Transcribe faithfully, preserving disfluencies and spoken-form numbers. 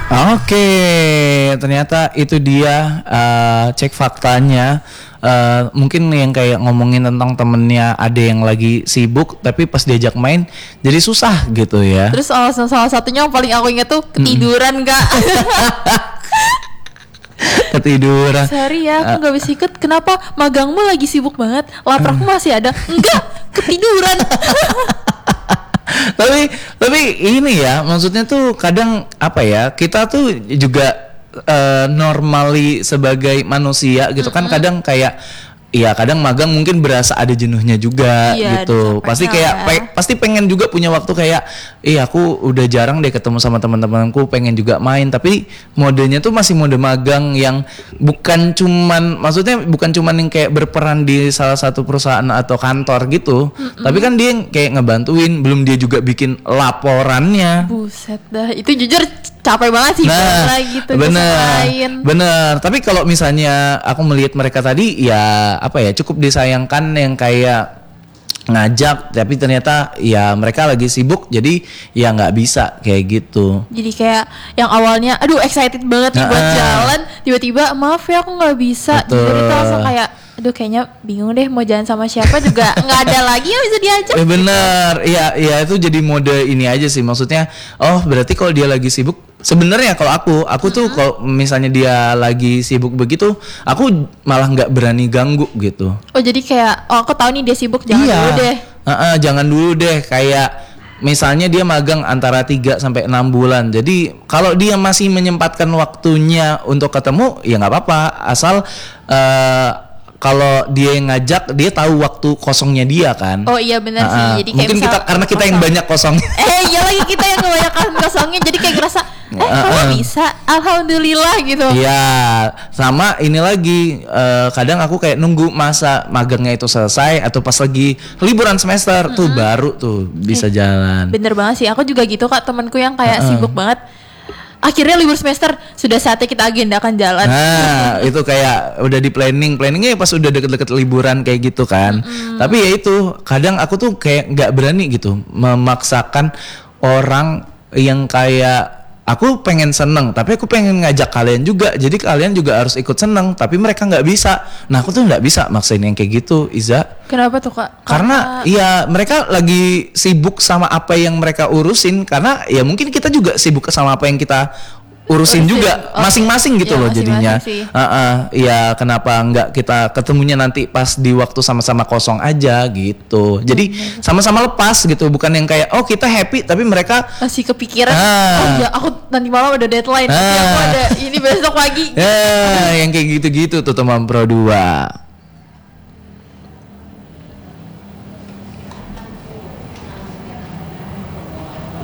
Oke, ternyata itu dia uh, cek faktanya. Uh, mungkin yang kayak ngomongin tentang temennya ada yang lagi sibuk, tapi pas diajak main jadi susah gitu ya. Terus salah, salah satunya yang paling aku ingat tuh ketiduran kak. Ketiduran. Sorry ya, aku nggak bisa ikut. Kenapa? Magangmu lagi sibuk banget. Laparku masih ada. Enggak, ketiduran. tapi tapi ini ya, maksudnya tuh kadang apa ya, kita tuh juga uh, normally sebagai manusia gitu kan, mm-hmm. kadang kayak iya kadang magang mungkin berasa ada jenuhnya juga iya, gitu. Pasti kayak ya. pe- pasti pengen juga punya waktu kayak iya aku udah jarang deh ketemu sama teman-temanku, pengen juga main, tapi modenya tuh masih mode magang yang bukan cuman, maksudnya bukan cuman yang kayak berperan di salah satu perusahaan atau kantor gitu. Mm-mm. Tapi kan dia yang kayak ngebantuin, belum dia juga bikin laporannya. Buset dah, itu jujur capek banget sih. Nah, gitu, bener, bener. Tapi kalau misalnya aku melihat mereka tadi, ya apa ya, cukup disayangkan yang kayak ngajak, tapi ternyata ya mereka lagi sibuk, jadi ya nggak bisa kayak gitu. Jadi kayak yang awalnya, aduh excited banget nih nah, buat jalan, tiba-tiba maaf ya aku nggak bisa. Jadi kita langsung kayak, aduh kayaknya bingung deh mau jalan sama siapa juga nggak ada lagi yang bisa diajak. Eh, bener, iya iya itu jadi mode ini aja sih, maksudnya oh berarti kalau dia lagi sibuk, sebenarnya kalau aku aku tuh uh-huh. kalau misalnya dia lagi sibuk begitu, aku malah nggak berani ganggu gitu. Oh jadi kayak oh aku tahu nih dia sibuk, jangan iya. dulu deh. Uh-uh, jangan dulu deh, kayak misalnya dia magang antara tiga sampai enam bulan. Jadi kalau dia masih menyempatkan waktunya untuk ketemu, ya nggak apa-apa, asal uh, kalau dia yang ngajak, dia tahu waktu kosongnya dia kan. Oh iya benar uh, sih. Jadi kayak mungkin kita karena kita kosong. Yang banyak kosongnya. Eh iya lagi kita yang kebanyakan kosongnya, jadi kayak ngerasa eh uh, kamu uh, bisa, alhamdulillah gitu. Iya, sama ini lagi uh, kadang aku kayak nunggu masa magangnya itu selesai atau pas lagi liburan semester mm-hmm. tuh baru tuh bisa eh, jalan. Bener banget sih, aku juga gitu kak, temanku yang kayak uh, sibuk banget. Akhirnya libur semester sudah saatnya kita agendakan jalan. Nah itu kayak udah di planning planningnya pas udah deket-deket liburan kayak gitu kan. Mm-hmm. Tapi ya itu kadang aku tuh kayak nggak berani gitu memaksakan orang yang kayak aku pengen seneng, tapi aku pengen ngajak kalian juga, jadi kalian juga harus ikut seneng, tapi mereka nggak bisa. Nah aku tuh nggak bisa maksain yang kayak gitu, Iza. Kenapa tuh kak? Karena, karena ya mereka lagi sibuk sama apa yang mereka urusin, karena ya mungkin kita juga sibuk sama apa yang kita urusin, urusin juga oh, masing-masing gitu ya, loh jadinya. Uh-uh, ya kenapa nggak kita ketemunya nanti pas di waktu sama-sama kosong aja gitu. Jadi hmm. sama-sama lepas gitu, bukan yang kayak oh kita happy tapi mereka masih kepikiran. Ah. Oh ya aku nanti malam ada deadline, ah. nanti aku ada ini besok pagi. Ya, yang kayak gitu-gitu tuh teman Pro dua.